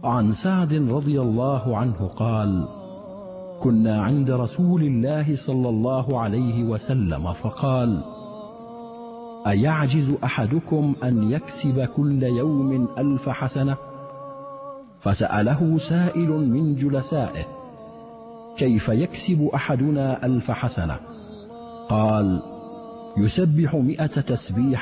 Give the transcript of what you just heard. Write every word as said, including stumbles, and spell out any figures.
عن سعد رضي الله عنه قال: كنا عند رسول الله صلى الله عليه وسلم فقال: أيعجز أحدكم أن يكسب كل يوم ألف حسنة؟ فسأله سائل من جلسائه: كيف يكسب أحدنا ألف حسنة؟ قال: يسبح مئة تسبيحة